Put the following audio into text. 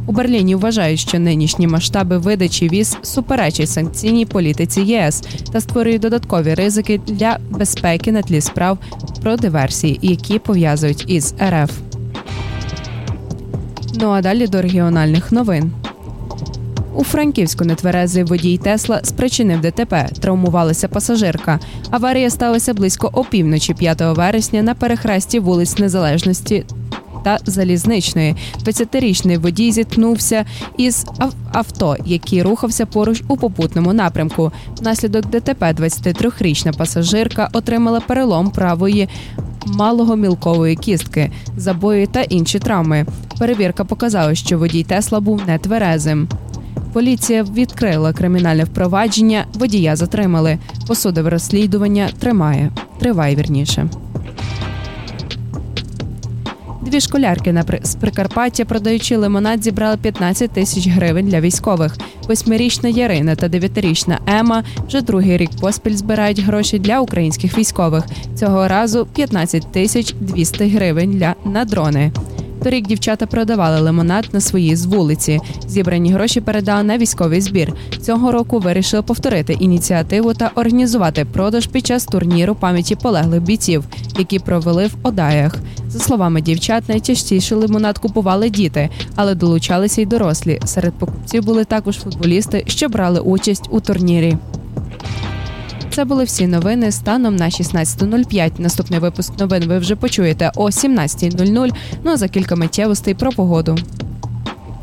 У Берліні вважають, що нинішні масштаби видачі віз суперечать санкційній політиці ЄС та створюють додаткові ризики для безпеки на тлі справ про диверсії, які пов'язують із РФ. Ну а далі до регіональних новин. У Франківську нетверезий водій Тесла спричинив ДТП, травмувалася пасажирка. Аварія сталася близько опівночі 5 вересня на перехресті вулиць Незалежності та Залізничної. 20-річний водій зіткнувся із авто, який рухався поруч у попутному напрямку. Внаслідок ДТП 23-річна пасажирка отримала перелом правої малогомілкової кістки, забої та інші травми. Перевірка показала, що водій Тесла був нетверезим. Поліція відкрила кримінальне впровадження, водія затримали. Посудове розслідування триває. Дві школярки з Прикарпаття, продаючи лимонад, зібрали 15 тисяч гривень для військових. 8-річна Ярина та 9-річна Ема вже другий рік поспіль збирають гроші для українських військових. Цього разу 15 тисяч 200 гривень на дрони. Торік дівчата продавали лимонад на своїй з вулиці. Зібрані гроші передали на військовий збір. Цього року вирішили повторити ініціативу та організувати продаж під час турніру пам'яті полеглих бійців, які провели в Одаях. За словами дівчат, найчастіше лимонад купували діти, але долучалися й дорослі. Серед покупців були також футболісти, що брали участь у турнірі. Це були всі новини станом на 16:05. Наступний випуск новин ви вже почуєте о 17:00. Ну а за кілька миттєвостей про погоду.